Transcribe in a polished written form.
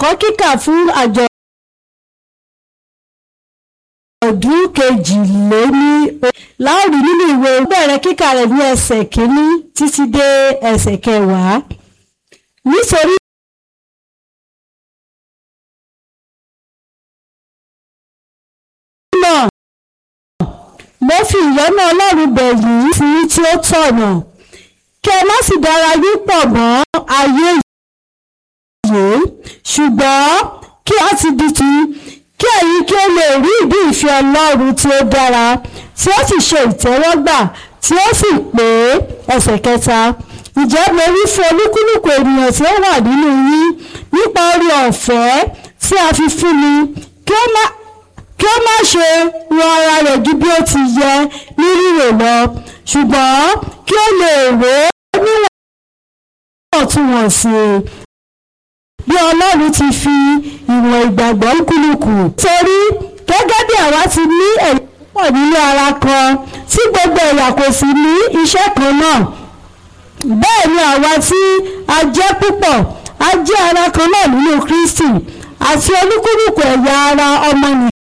ẹ̀kọ́ kíkà fún àjọ̀dún kejìléní láòrí nínú ìwé bẹ̀rẹ̀ kíkà rẹ̀ ní ẹsẹ̀ kìíní títí dé ẹsẹ̀ kẹwàá. Nítorí náà mo fi ìyọ́nú Ọlọ́run bẹ̀ yín sí tí ó tọ̀nà, kí ẹ má sì dára yín pọ̀ mọ́ ayé yìí, ṣùgbọ́n kí a ti di ti kí ẹ̀yin kí ó lè rí ìdí ìfẹ́ Ọlọ́run tí ó dára, tí ó sì ṣe ìtẹ́wọ́gbà, tí ó sì pé. Ẹsẹ̀ kẹta. Ǹjẹ́ mo wí fún olúkúlùkù ènìyàn tí ó wà nínú yín nípa oore-ọ̀fẹ́ tí a fi fún mi, kí ó má ṣe rọ ara rẹ̀ ju bí ó ti yẹ ní rírò lọ, ṣùgbọ́n kí ó lè rò ó níwọ̀ntúnwọ̀nsì bí Ọlọ́run ti fi ìwọ̀n ìgbàgbọ́ olúkúlùkù. Torí gẹ́gẹ́ bí àwa ti ní ẹ̀yà púpọ̀ nínú ara kan, tí gbogbo ẹ̀yà kò sì ní iṣẹ́ kan náà, bẹ́ẹ̀ ni àwa tí a jẹ́ púpọ̀ a jẹ́ ara kan náà nínú Kristi, àti olúkúlùkù ẹ̀yà ara ọmọnìyàn